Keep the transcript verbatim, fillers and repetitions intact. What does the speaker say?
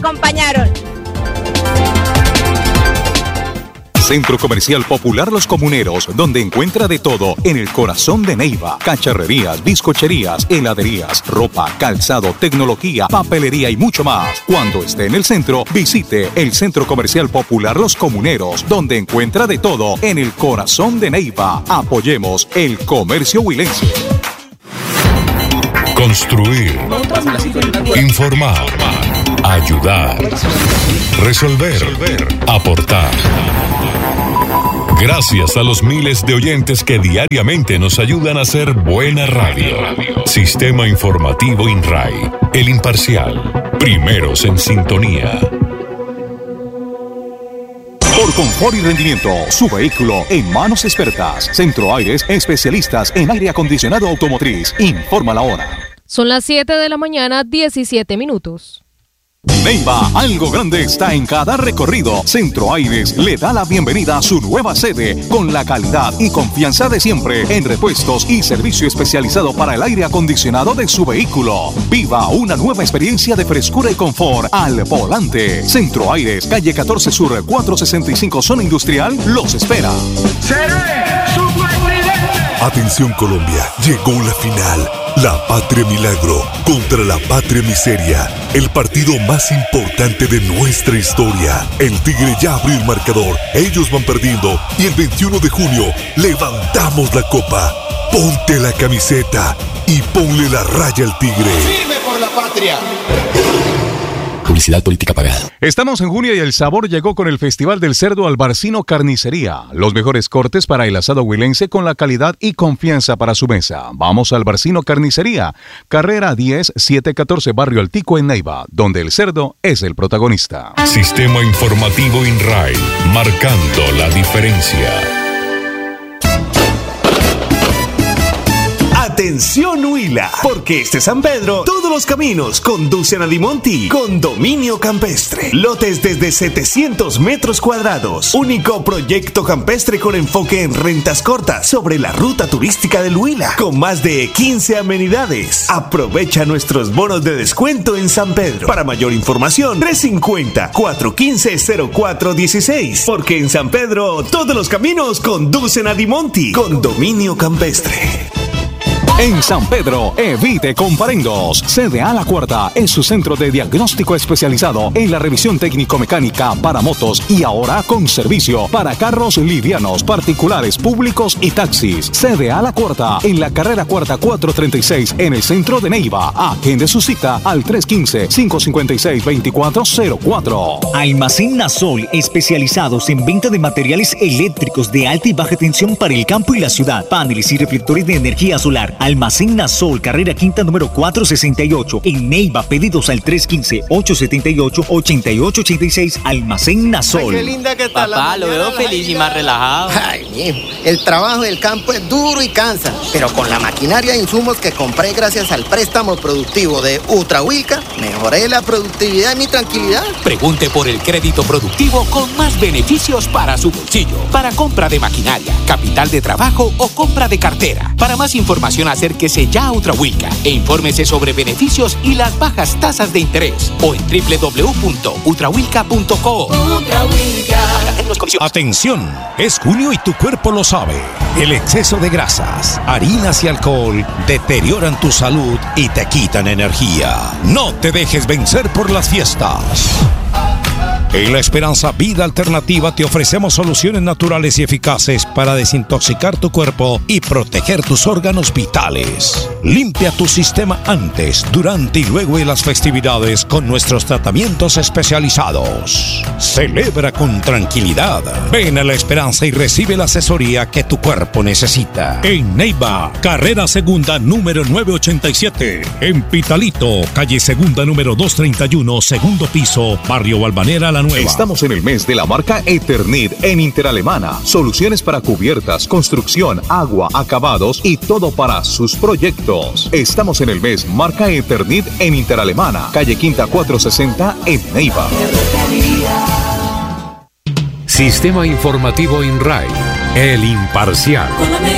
acompañaron. Centro Comercial Popular Los Comuneros, donde encuentra de todo en el corazón de Neiva. Cacharrerías, bizcocherías, heladerías, ropa, calzado, tecnología, papelería y mucho más. Cuando esté en el centro, visite el Centro Comercial Popular Los Comuneros, donde encuentra de todo en el corazón de Neiva. Apoyemos el comercio huilense. Construir, informar, ayudar, resolver, aportar. Gracias a los miles de oyentes que diariamente nos ayudan a hacer buena radio. Sistema Informativo INRAI, el imparcial, primeros en sintonía. Por confort y rendimiento, su vehículo en manos expertas. Centro Aires, especialistas en aire acondicionado automotriz. Informa la hora. Son las siete de la mañana, diecisiete minutos. Neiva, algo grande está en cada recorrido. Centro Aires le da la bienvenida a su nueva sede con la calidad y confianza de siempre en repuestos y servicio especializado para el aire acondicionado de su vehículo. Viva una nueva experiencia de frescura y confort al volante. Centro Aires, calle catorce Sur, cuatrocientos sesenta y cinco, zona industrial, los espera. ¡Seré su presidente! Atención Colombia, llegó la final. La Patria Milagro contra la Patria Miseria, el partido más importante de nuestra historia. El Tigre ya abrió el marcador, ellos van perdiendo y el veintiuno de junio levantamos la copa. Ponte la camiseta y ponle la raya al Tigre. ¡Firme por la patria! Publicidad política pagada. Estamos en junio y el sabor llegó con el Festival del Cerdo Albarcino Carnicería. Los mejores cortes para el asado huilense con la calidad y confianza para su mesa. Vamos al Albarcino Carnicería, carrera diez setecientos catorce, Barrio Altico en Neiva, donde el cerdo es el protagonista. Sistema Informativo INRAI, marcando la diferencia. Atención Huila, porque este San Pedro, todos los caminos conducen a Dimonti. Condominio Campestre. Lotes desde setecientos metros cuadrados. Único proyecto campestre con enfoque en rentas cortas sobre la ruta turística del Huila, con más de quince amenidades. Aprovecha nuestros bonos de descuento en San Pedro. Para mayor información, tres cinco cero, cuatro uno cinco, cero cuatro uno seis. Porque en San Pedro, todos los caminos conducen a Dimonti. Condominio Campestre. En San Pedro, evite comparendos. C D A La Cuarta es su centro de diagnóstico especializado en la revisión técnico-mecánica para motos y ahora con servicio para carros livianos, particulares, públicos y taxis. C D A La Cuarta en la carrera cuarta cuatrocientos treinta y seis en el centro de Neiva. Agende su cita al tres uno cinco, cinco cinco seis, dos cuatro cero cuatro. Almacén Nasol, especializados en venta de materiales eléctricos de alta y baja tensión para el campo y la ciudad. Paneles y reflectores de energía solar. Almacén Nasol, carrera quinta número cuatrocientos sesenta y ocho. En Neiva, pedidos al tres uno cinco, ocho siete ocho, ocho ocho ocho seis. Almacén Nasol. Ay, qué linda que está. Papá, lo veo feliz y más relajado. Ay, mijo, el trabajo del campo es duro y cansa, pero con la maquinaria e insumos que compré gracias al préstamo productivo de Utrahuilca, mejoré la productividad y mi tranquilidad. Pregunte por el crédito productivo con más beneficios para su bolsillo. Para compra de maquinaria, capital de trabajo o compra de cartera. Para más información, acérquese ya a Utrahuilca e infórmese sobre beneficios y las bajas tasas de interés o en doble u doble u doble u punto utrahuilca punto co. Atención, es junio y tu cuerpo lo sabe. El exceso de grasas, harinas y alcohol deterioran tu salud y te quitan energía. No te dejes vencer por las fiestas. En La Esperanza Vida Alternativa te ofrecemos soluciones naturales y eficaces para desintoxicar tu cuerpo y proteger tus órganos vitales. Limpia tu sistema antes, durante y luego de las festividades con nuestros tratamientos especializados. Celebra con tranquilidad. Ven a La Esperanza y recibe la asesoría que tu cuerpo necesita. En Neiva, carrera segunda número novecientos ochenta y siete. En Pitalito, calle segunda número doscientos treinta y uno, segundo piso, barrio Balvanera La Nueva. Estamos en el mes de la marca Eternit en Interalemana. Soluciones para cubiertas, construcción, agua, acabados y todo para sus proyectos. Estamos en el mes marca Eternit en Interalemana, calle Quinta cuatrocientos sesenta en Neiva. Sistema Informativo INRAI, el imparcial.